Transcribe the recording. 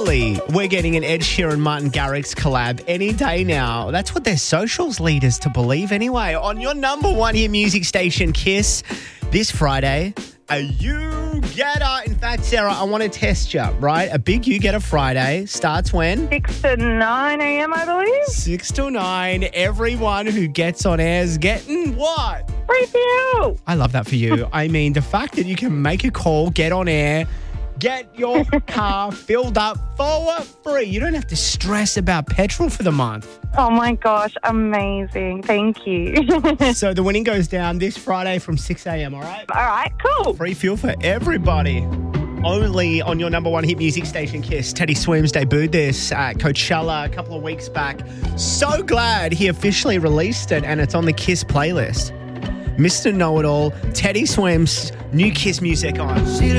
Surely we're getting an Ed Sheeran, Martin Garrix collab any day now. That's what their socials lead us to believe anyway. On your number one hit music station, Kiss, this Friday, a you-getter. In fact, Sarah, I want to test you, right? A big you-getter Friday starts when? 6 to 9 a.m., I believe. 6 to 9. Everyone who gets on air is getting what? Free for you. I love that for you. I mean, the fact that you can make a call, get on air, get your car filled up for free. You don't have to stress about petrol for the month. Oh, my gosh. Amazing. Thank you. So the winning goes down this Friday from 6 a.m., all right? All right, cool. Free fuel for everybody. Only on your number one hit music station, Kiss. Teddy Swims debuted this at Coachella a couple of weeks back. So glad he officially released it and it's on the Kiss playlist. Mr. Know-It-All, Teddy Swims, new Kiss music on.